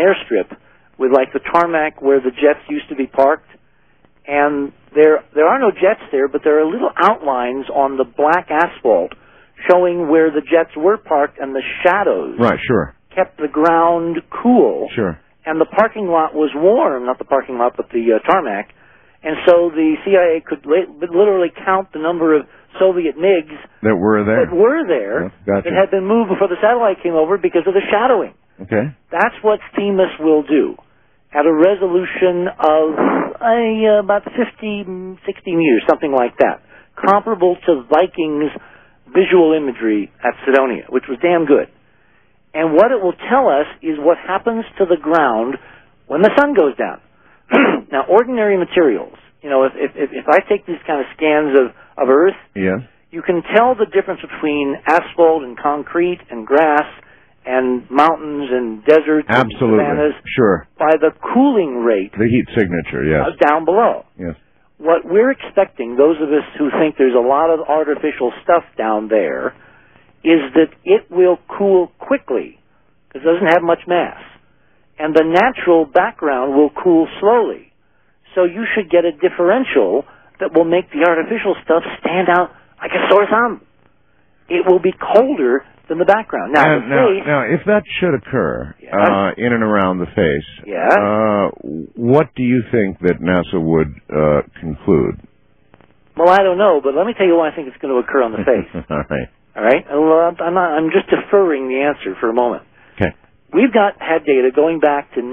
airstrip with like the tarmac where the jets used to be parked, and there are no jets there, but there are little outlines on the black asphalt showing where the jets were parked, and the shadows kept the ground cool. Sure. And the parking lot was warm, not the parking lot, but the tarmac. And so the CIA could literally count the number of Soviet MiGs that were there. That had been moved before the satellite came over because of the shadowing. Okay. That's what Themis will do at a resolution of about 50, 60 meters, something like that, comparable to Viking's visual imagery at Cydonia, which was damn good. And what it will tell us is what happens to the ground when the sun goes down. Now, ordinary materials, if I take these kind of scans of Earth, you can tell the difference between asphalt and concrete and grass and mountains and deserts and savannas by the cooling rate. The heat signature, down below. Yes. What we're expecting, those of us who think there's a lot of artificial stuff down there, is that it will cool quickly because it doesn't have much mass. And the natural background will cool slowly. So you should get a differential that will make the artificial stuff stand out like a sore thumb. It will be colder than the background. Now, if that should occur in and around the face, what do you think that NASA would conclude? Well, I don't know, but let me tell you why I think it's going to occur on the face. All right? I'm just deferring the answer for a moment. Okay. We've had data going back to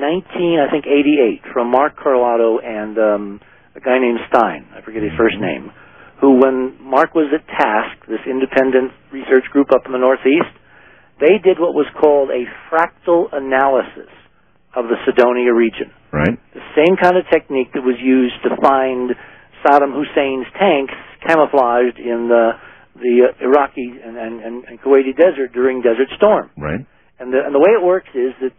88 from Mark Carlotto and a guy named Stein, I forget his first name, who, when Mark was at TASC, this independent research group up in the Northeast, they did what was called a fractal analysis of the Cydonia region. Right. The same kind of technique that was used to find Saddam Hussein's tanks camouflaged in the Iraqi and Kuwaiti desert during Desert Storm. Right. And the way it works is that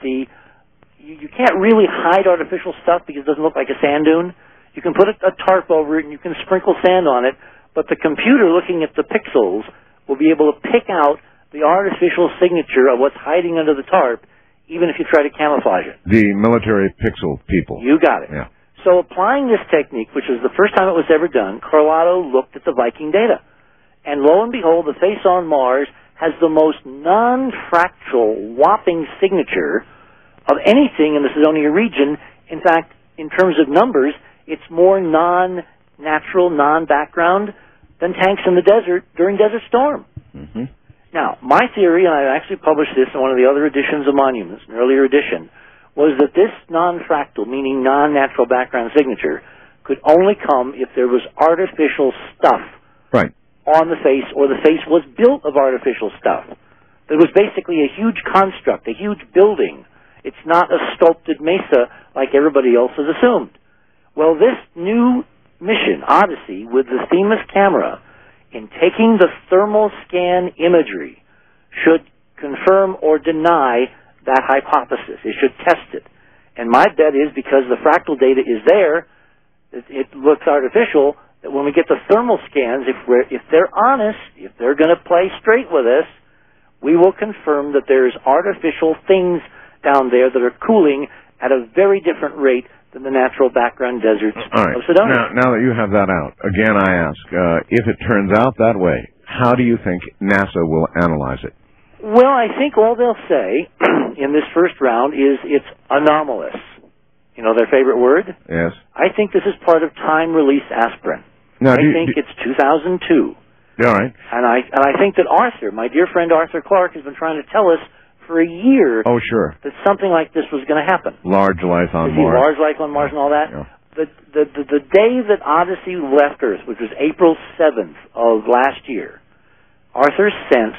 you can't really hide artificial stuff because it doesn't look like a sand dune. You can put a tarp over it and you can sprinkle sand on it, but the computer looking at the pixels will be able to pick out the artificial signature of what's hiding under the tarp, even if you try to camouflage it. The military pixel people. You got it. Yeah. So applying this technique, which was the first time it was ever done, Carlotto looked at the Viking data. And lo and behold, the face on Mars has the most non-fractal, whopping signature of anything in the Cydonia region. In fact, in terms of numbers, it's more non-natural, non-background than tanks in the desert during Desert Storm. Mm-hmm. Now, my theory, and I actually published this in one of the other editions of Monuments, an earlier edition, was that this non-fractal, meaning non-natural background signature, could only come if there was artificial stuff on the face, or the face was built of artificial stuff. It was basically a huge construct, a huge building. It's not a sculpted mesa like everybody else has assumed. Well, this new mission, Odyssey, with the Themis camera, in taking the thermal scan imagery, should confirm or deny that hypothesis. It should test it. And my bet is, because the fractal data is there, it looks artificial, that when we get the thermal scans, if they're honest, if they're going to play straight with us, we will confirm that there's artificial things down there that are cooling at a very different rate than the natural background deserts of Cydonia. Now that you have that out, again I ask, if it turns out that way, how do you think NASA will analyze it? Well, I think all they'll say in this first round is it's anomalous. You know their favorite word? Yes. I think this is part of time-release aspirin. Now, I think it's 2002. All right. And I think that Arthur, my dear friend Arthur Clarke, has been trying to tell us for a year that something like this was going to happen. Large life on Mars. Large life on Mars and all that. Yeah. The day that Odyssey left Earth, which was April 7th of last year, Arthur sent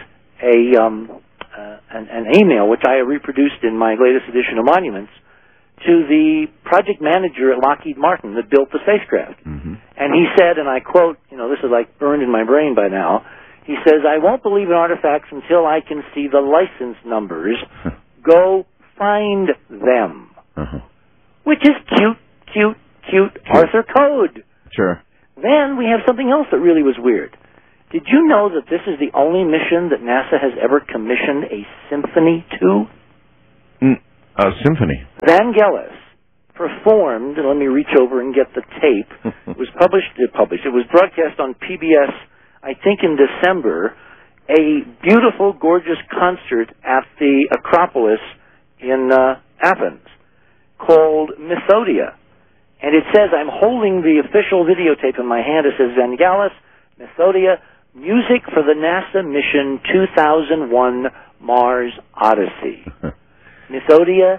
an email, which I reproduced in my latest edition of Monuments, to the project manager at Lockheed Martin that built the spacecraft. Mm-hmm. And he said, and I quote, this is like burned in my brain by now, he says, "I won't believe in artifacts until I can see the license numbers. Go find them." Uh-huh. Which is cute Arthur code. Sure. Then we have something else that really was weird. Did you know that this is the only mission that NASA has ever commissioned a symphony to? symphony. Vangelis performed, let me reach over and get the tape. It was it was broadcast on PBS, I think in December, a beautiful, gorgeous concert at the Acropolis in Athens called Methodia. And it says, I'm holding the official videotape in my hand. It says, Vangelis, Methodia, music for the NASA mission 2001 Mars Odyssey. Methodia,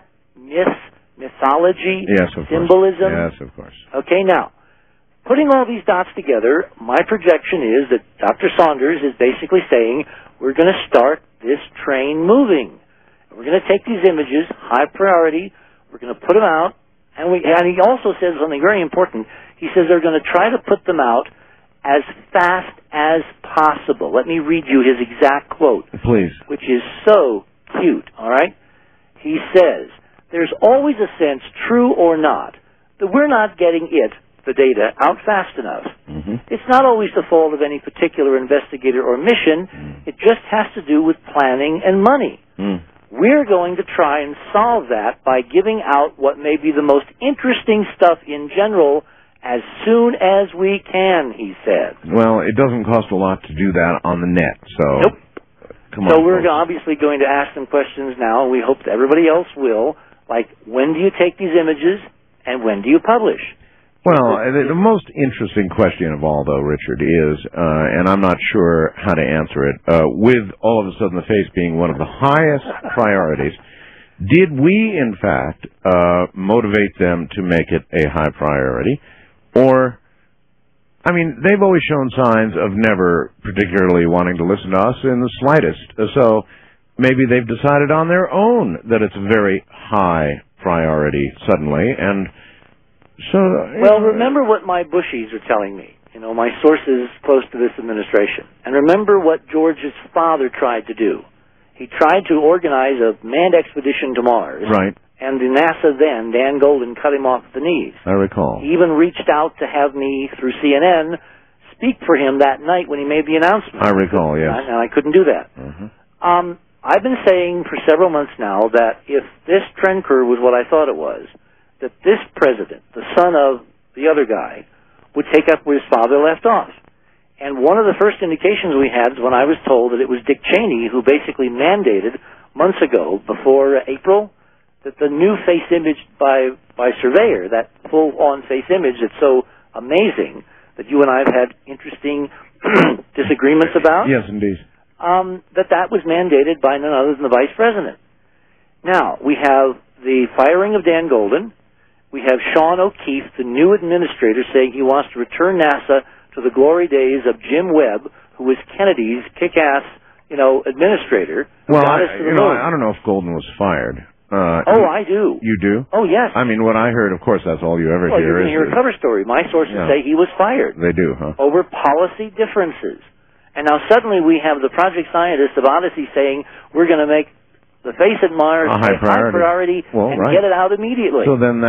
mythology, yes, of symbolism. Course. Yes, of course. Okay, now, putting all these dots together, my projection is that Dr. Saunders is basically saying, we're going to start this train moving. We're going to take these images, high priority, we're going to put them out, and he also says something very important. He says they're going to try to put them out as fast as possible. Let me read you his exact quote. Please. Which is so cute, all right? He says, there's always a sense, true or not, that we're not getting the data, out fast enough. Mm-hmm. It's not always the fault of any particular investigator or mission. It just has to do with planning and money. We're going to try and solve that by giving out what may be the most interesting stuff in general as soon as we can, he said. Well, it doesn't cost a lot to do that on the net, so... Nope. Come so on, we're folks. obviously going to ask them questions now, and we hope that everybody else will, like, when do you take these images, and when do you publish? Well, the most interesting question of all, though, Richard, is, and I'm not sure how to answer it, with all of a sudden the face being one of the highest priorities, did we, in fact, motivate them to make it a high priority? Or, I mean, they've always shown signs of never particularly wanting to listen to us in the slightest. So maybe they've decided on their own that it's a very high priority suddenly, and... So, well, remember what my Bushies are telling me, my sources close to this administration. And remember what George's father tried to do. He tried to organize a manned expedition to Mars. Right. And the NASA then, Dan Golden, cut him off at the knees. I recall. He even reached out to have me, through CNN, speak for him that night when he made the announcement. I recall, yes. And I couldn't do that. Mm-hmm. I've been saying for several months now that if this trend curve was what I thought it was, that this president, the son of the other guy, would take up where his father left off. And one of the first indications we had was when I was told that it was Dick Cheney who basically mandated months ago, before April, that the new face image by Surveyor, that full-on face image that's so amazing that you and I have had interesting disagreements about. Yes, indeed. That was mandated by none other than the vice president. Now, we have the firing of Dan Golden. We have Sean O'Keefe, the new administrator, saying he wants to return NASA to the glory days of Jim Webb, who was Kennedy's kick-ass, administrator. Well, I don't know if Golden was fired. I do. You do? Oh, yes. I mean, what I heard, of course, that's all you ever hear. You're going to hear a cover story. My sources say he was fired. They do, huh? Over policy differences. And now suddenly we have the project scientists of Odyssey saying we're going to make the face at Mars a high priority, and get it out immediately. So then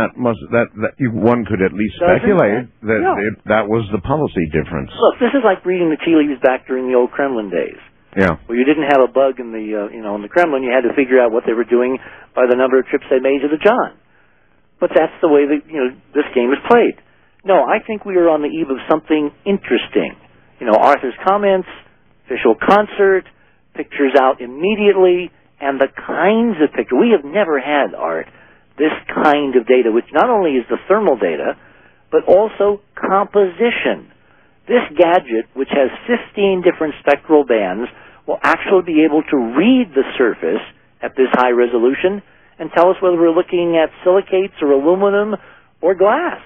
one could at least speculate that was the policy difference. Look, this is like reading the tea leaves back during the old Kremlin days. Yeah. Where you didn't have a bug in the in the Kremlin, you had to figure out what they were doing by the number of trips they made to the John. But that's the way that this game is played. No, I think we are on the eve of something interesting. Arthur's comments, official concert, pictures out immediately. And the kinds of pictures, we have never had, Art, this kind of data, which not only is the thermal data, but also composition. This gadget, which has 15 different spectral bands, will actually be able to read the surface at this high resolution and tell us whether we're looking at silicates or aluminum or glass.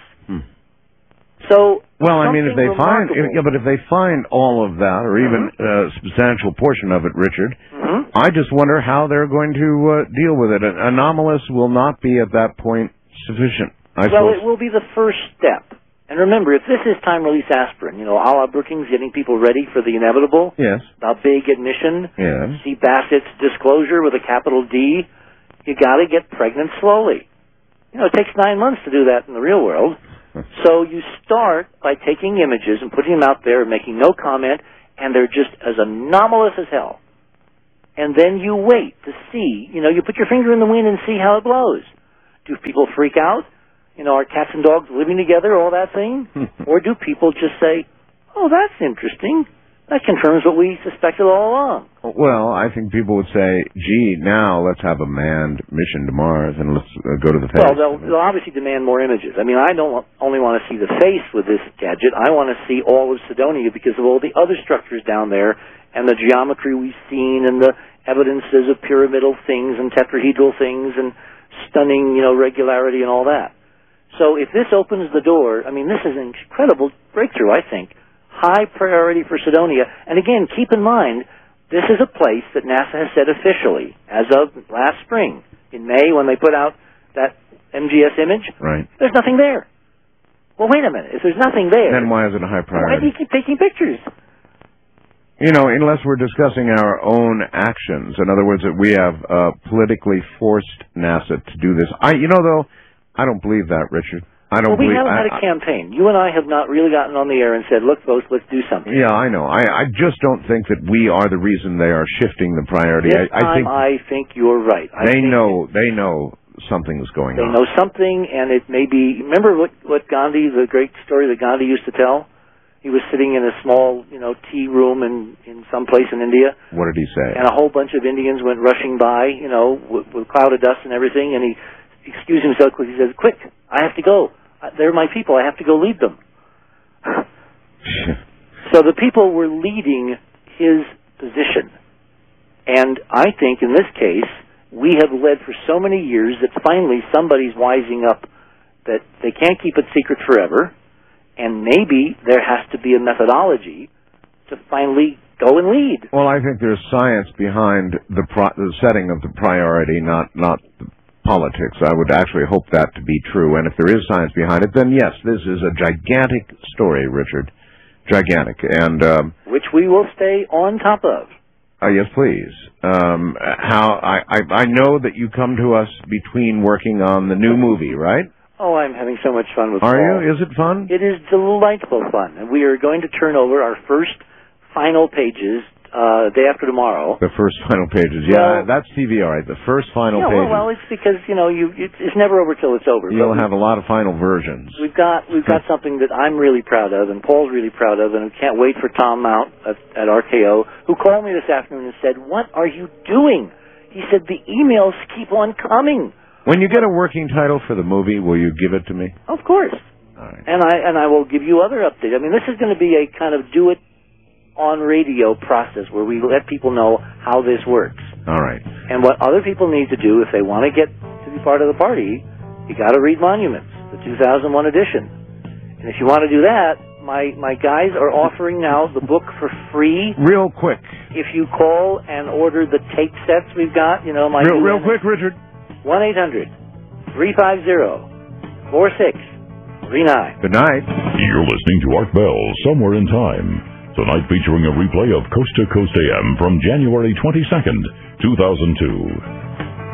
So, well, I mean, if they find all of that, or even a substantial portion of it, Richard, I just wonder how they're going to deal with it. Anomalous will not be at that point sufficient. Well, it will be the first step. And remember, if this is time-release aspirin, a la Brookings getting people ready for the inevitable, yes, a big admission, yes, see Bassett's disclosure with a capital D, you got to get pregnant slowly. It takes 9 months to do that in the real world. So you start by taking images and putting them out there and making no comment, and they're just as anomalous as hell. and then you wait to see. You know, you put your finger in the wind and see how it blows. Do people freak out? You know, are cats and dogs living together, all that thing? Or do people just say, oh, that's interesting. That confirms what we suspected all along. Well, I think people would say, gee, now let's have a manned mission to Mars and let's go to the face. Well, they'll obviously demand more images. I mean, I don't only want to see the face with this gadget. I want to see all of Cydonia because of all the other structures down there and the geometry we've seen and the evidences of pyramidal things and tetrahedral things and stunning, you know, regularity and all that. So if this opens the door, I mean, this is an incredible breakthrough, I think. High priority for Cydonia. And again, keep in mind, this is a place that NASA has said officially, as of last spring, in May, when they put out that MGS image, right. There's nothing there. Well, wait a minute. If there's nothing there, then why is it a high priority? Why do you keep taking pictures? You know, unless we're discussing our own actions. In other words, that we have politically forced NASA to do this. I don't believe that, Richard. We haven't had a campaign. You and I have not really gotten on the air and said, look, folks, let's do something. Yeah, I know. I just don't think that we are the reason they are shifting the priority. I think you're right. They know something's going on. They know something, and it may be... Remember what Gandhi, the great story that Gandhi used to tell? He was sitting in a small, tea room in some place in India. What did he say? And a whole bunch of Indians went rushing by, with a cloud of dust and everything, and he excused himself quickly. He said, quick, I have to go. They're my people. I have to go lead them. So the people were leading his position. And I think in this case, we have led for so many years that finally somebody's wising up that they can't keep it secret forever, and maybe there has to be a methodology to finally go and lead. Well, I think there's science behind the setting of the priority, not politics. I would actually hope that to be true. And if there is science behind it, then yes, this is a gigantic story, Richard. Gigantic. And which we will stay on top of. Yes, please. I know that you come to us between working on the new movie, right? Oh, I'm having so much fun with Paul. Are you? Is it fun? It is delightful fun. And we are going to turn over our first final pages day after tomorrow. The first final pages. Yeah, that's TV, all right. The first final pages. Well, it's because, it's never over till it's over. You'll have a lot of final versions. We've got something that I'm really proud of, and Paul's really proud of, and I can't wait for Tom Mount at RKO, who called me this afternoon and said, what are you doing? He said, the emails keep on coming. When you get a working title for the movie, will you give it to me? Of course. All right. And I will give you other updates. I mean, this is going to be a kind of do-it-on-radio process where we let people know how this works. All right. And what other people need to do if they want to get to be part of the party, you got to read Monuments, the 2001 edition. And if you want to do that, my guys are offering now the book for free. Real quick. If you call and order the tape sets we've got, Real quick, Richard. 1-800-350-4639. Good night. You're listening to Art Bell, Somewhere in Time. Tonight featuring a replay of Coast to Coast AM from January 22nd, 2002.